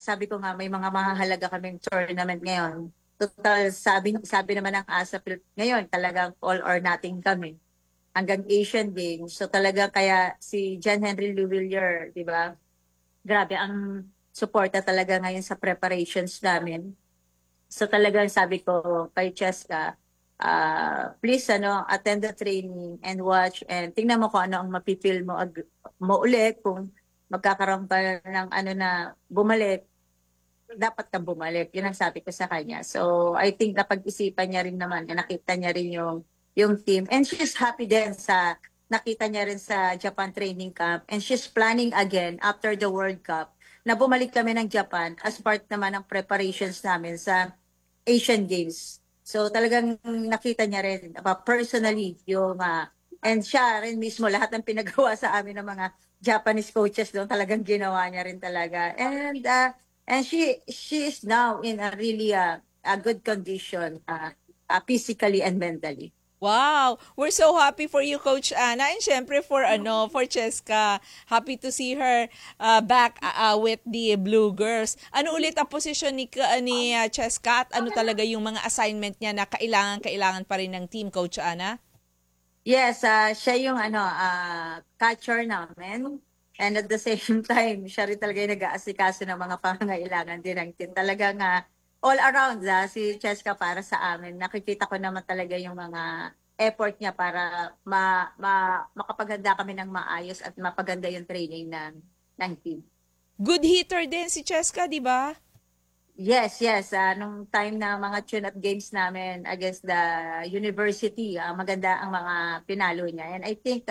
sabi ko nga, may mga mahahalaga kaming tournament ngayon. Total, sabi naman ng ASAP ngayon, talagang all or nothing kami. Hanggang Asian Games. So talaga kaya si John Henry Louvillier, di ba? Grabe ang suporta talaga ngayon sa preparations namin. So talagang sabi ko kay Cheska, please attend the training and watch and tingnan mo kung ano ang mapipil mo ulit kung magkakaroon pa ng na bumalik, dapat ka bumalik. Yun ang sabi ko sa kanya. So I think napag-isipan niya rin naman, nakita niya rin yung team. And she's happy din sa nakita niya rin sa Japan training camp. And she's planning again after the World Cup na bumalik kami ng Japan as part naman ng preparations namin sa Asian Games. So talagang nakita niya rin personally and siya rin mismo lahat ng pinagawa sa amin ng mga Japanese coaches doon talagang ginawa niya rin talaga. And she is now in a really a good condition physically and mentally. Wow, we're so happy for you, Coach Ana, and syempre for Cheska. Happy to see her back with the Blue Girls. Ano ulit ang posisyon ni Cheska at ano talaga yung mga assignment niya na kailangan pa rin ng team, Coach Ana? Yes, siya yung catcher namin. And at the same time, siya rin talaga yung nag-aasikaso ng mga pangangailangan din ng team. Talagang all around si Cheska para sa amin. Nakikita ko naman talaga yung mga effort niya para makapaghanda kami ng maayos at mapaganda yung training ng team. Good hitter din si Cheska, di ba? Yes. Nung time na mga tune-up games namin against the university, maganda ang mga pinalo niya. And I think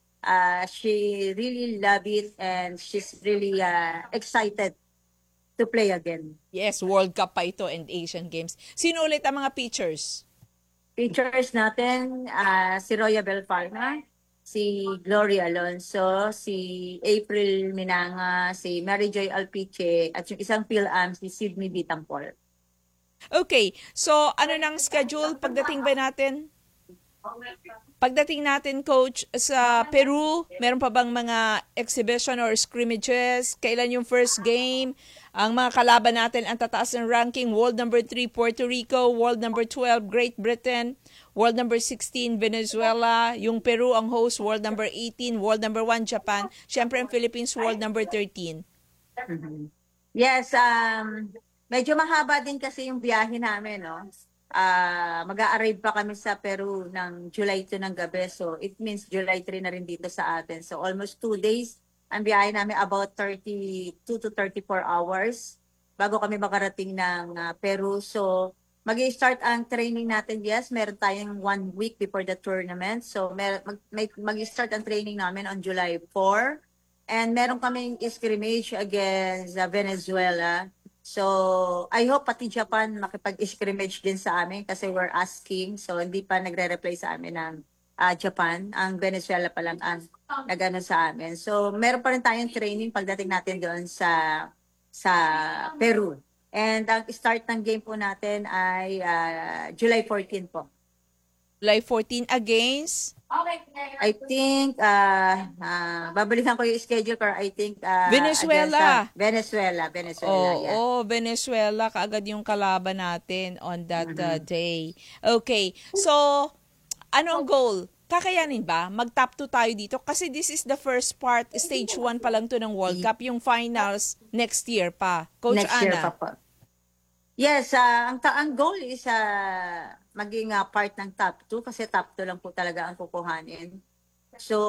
she really love it and she's really excited to play again. Yes, World Cup pa ito and Asian Games. Sino ulit ang mga pitchers? Pitchers natin, si Roya Belfalma, si Gloria Alonso, si April Minanga, si Mary Joy Alpiche, at yung isang PhilAm, si Sydney Bitampol. Okay, so ano nang schedule pagdating ba natin? Pagdating natin, Coach, sa Peru, meron pa bang mga exhibition or scrimmages? Kailan yung first game? Ang mga kalaban natin ang tataas ng ranking, world number 3, Puerto Rico, world number 12, Great Britain, world number 16, Venezuela, yung Peru ang host, world number 18, world number 1, Japan, syempre ang Philippines, world number 13. Yes, medyo mahaba din kasi yung biyahe namin, no? Mag-a-arrive pa kami sa Peru ng July 2 ng gabi. So, it means July 3 na rin dito sa atin. So, almost 2 days. Ang biyahe namin about 32 to 34 hours bago kami makarating ng Peru. So, mag-i-start ang training natin. Yes, meron tayong 1 week before the tournament. So, mag-i-start ang training namin on July 4. And meron kaming scrimmage against Venezuela. So, I hope pati Japan makipag-scrimmage din sa amin kasi we're asking. So, hindi pa nagre-reply sa amin ng Japan. Ang Venezuela pa lang ang nag-ano sa amin. So, meron pa rin tayong training pagdating natin doon sa Peru. And ang start ng game po natin ay July 14 po. July 14 against? I think, babalikan ko yung schedule pero I think Venezuela. Venezuela, yeah. Venezuela, kaagad yung kalaban natin on that day. Okay, so, ano ang goal? Kakayanin ba? Mag-top 2 tayo dito? Kasi this is the first part, stage 1 pa lang to ng World Cup, yung finals next year pa. Coach Next year Ana. pa po. Yes, ang goal is maging part ng top 2 kasi top 2 lang po talaga ang kukuhanin. So,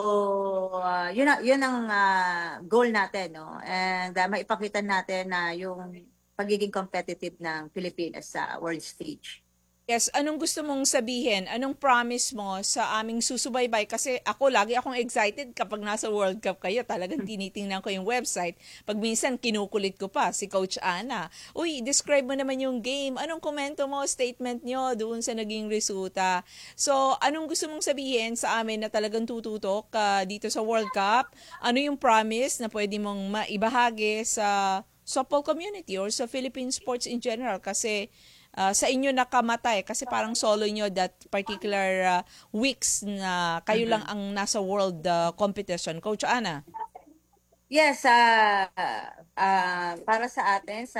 yun ang goal natin, no? And maipakita natin na yung pagiging competitive ng Pilipinas sa world stage. Yes, anong gusto mong sabihin? Anong promise mo sa aming susubaybay? Kasi lagi akong excited kapag nasa World Cup kayo. Talagang tinitingnan ko yung website. Pag minsan, kinukulit ko pa si Coach Ana. Uy, describe mo naman yung game. Anong komento mo, statement nyo doon sa naging resulta? So, anong gusto mong sabihin sa amin na talagang tututok dito sa World Cup? Ano yung promise na pwede mong maibahagi sa softball community or sa Philippine sports in general? Kasi sa inyo nakamatay kasi parang solo nyo that particular weeks na kayo lang ang nasa world competition. Coach Ana? Yes, para sa atin,